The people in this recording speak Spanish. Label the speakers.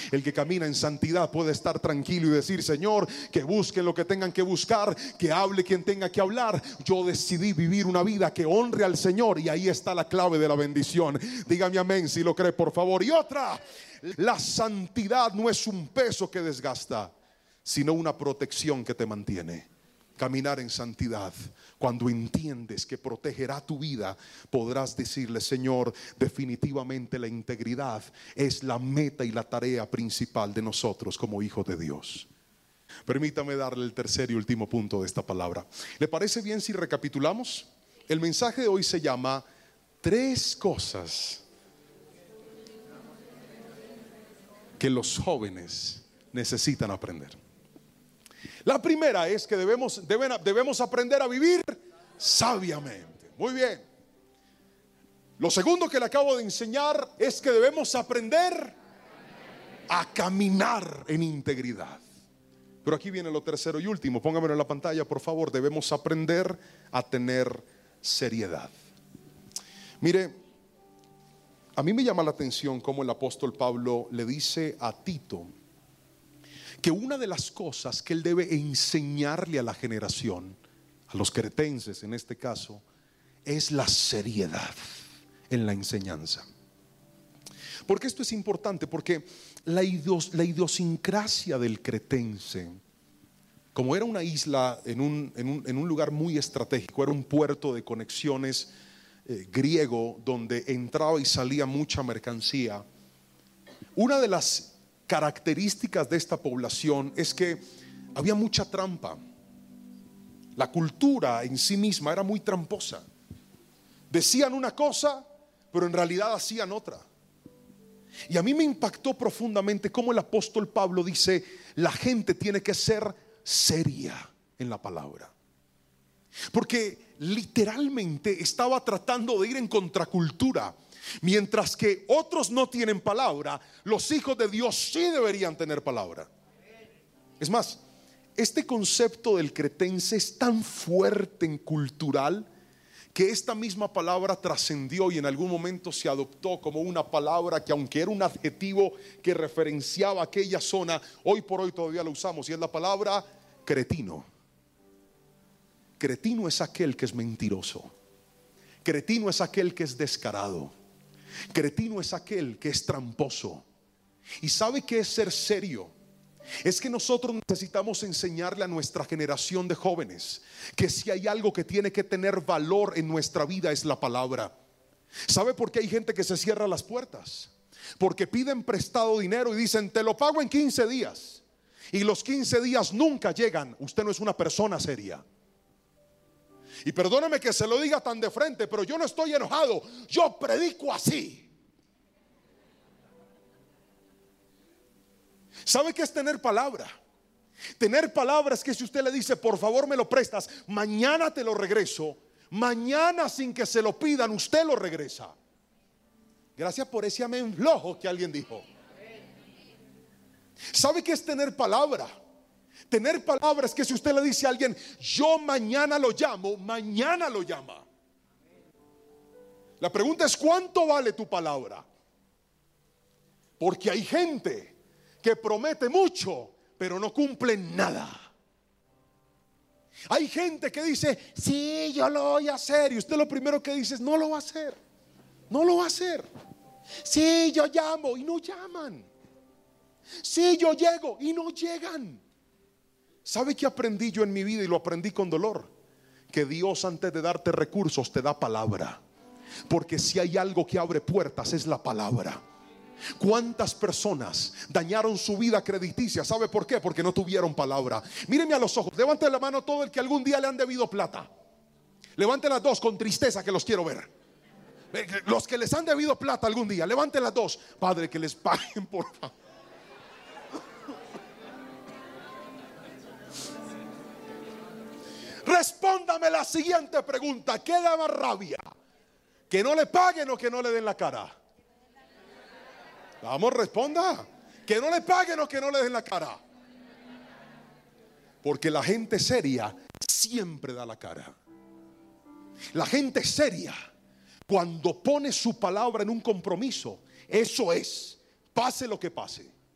Speaker 1: El que camina en santidad puede estar tranquilo y decir: Señor, que busquen lo que tengan que buscar, que hable quien tenga que hablar. Yo decidí vivir una vida que honre al Señor, y ahí está la clave de la bendición. Dígame amén si lo cree, por favor. Y otra: la santidad no es un peso que desgasta, sino una protección que te mantiene. Caminar en santidad, cuando entiendes que protegerá tu vida, podrás decirle: Señor, definitivamente la integridad es la meta y la tarea principal de nosotros como hijos de Dios. Permítame darle el tercer y último punto de esta palabra. ¿Le parece bien si recapitulamos? El mensaje de hoy se llama: 3 cosas que los jóvenes necesitan aprender. La primera es que debemos aprender a vivir sabiamente. Muy bien. Lo segundo que le acabo de enseñar es que debemos aprender a caminar en integridad. Pero aquí viene lo tercero y último. Póngamelo en la pantalla, por favor. Debemos aprender a tener seriedad. Mire, a mí me llama la atención cómo el apóstol Pablo le dice a Tito que una de las cosas que él debe enseñarle a la generación, a los cretenses en este caso, es la seriedad en la enseñanza. Porque esto es importante, porque la idiosincrasia del cretense, como era una isla en un lugar muy estratégico, era un puerto de conexiones griego donde entraba y salía mucha mercancía. Una de las características de esta población es que había mucha trampa. La cultura en sí misma era muy tramposa. Decían una cosa, pero en realidad hacían otra. Y a mí me impactó profundamente cómo el apóstol Pablo dice: la gente tiene que ser seria en la palabra. Porque literalmente estaba tratando de ir en contracultura. Mientras que otros no tienen palabra, los hijos de Dios sí deberían tener palabra. Es más, este concepto del cretense es tan fuerte en cultural que esta misma palabra trascendió y en algún momento se adoptó como una palabra que, aunque era un adjetivo que referenciaba aquella zona, hoy por hoy todavía lo usamos, y es la palabra cretino. Cretino es aquel que es mentiroso. Cretino es aquel que es descarado. Cretino es aquel que es tramposo. ¿Y sabe qué es ser serio? Es que nosotros necesitamos enseñarle a nuestra generación de jóvenes que si hay algo que tiene que tener valor en nuestra vida es la palabra. ¿Sabe por qué hay gente que se cierra las puertas? Porque piden prestado dinero y dicen: te lo pago en 15 días. Y los 15 días nunca llegan. Usted no es una persona seria. Y perdóneme que se lo diga tan de frente, pero yo no estoy enojado, yo predico así. ¿Sabe qué es tener palabra? Tener palabra es que si usted le dice: por favor me lo prestas, mañana te lo regreso, mañana sin que se lo pidan usted lo regresa. Gracias por ese amén flojo que alguien dijo. ¿Sabe qué es tener palabra? Tener palabra es que si usted le dice a alguien: yo mañana lo llamo, mañana lo llama. La pregunta es: ¿cuánto vale tu palabra? Porque hay gente que promete mucho pero no cumple nada. Hay gente que dice: sí, yo lo voy a hacer, y usted lo primero que dice es: no lo va a hacer. No lo va a hacer. Sí, yo llamo y no llaman. Sí, yo llego y no llegan. ¿Sabe qué aprendí yo en mi vida? Y lo aprendí con dolor: que Dios, antes de darte recursos, te da palabra. Porque si hay algo que abre puertas es la palabra. ¿Cuántas personas dañaron su vida crediticia? ¿Sabe por qué? Porque no tuvieron palabra. Míreme a los ojos, levante la mano todo el que algún día le han debido plata. Levante las dos con tristeza, que los quiero ver. Los que les han debido plata algún día, levanten las dos. Padre, que les paguen, por favor. Respóndame la siguiente pregunta: ¿qué da más rabia? ¿Que no le paguen o que no le den la cara? Vamos, responda. ¿Que no le paguen o que no le den la cara? Porque la gente seria siempre da la cara. La gente seria, cuando pone su palabra en un compromiso, eso es, pase lo que pase.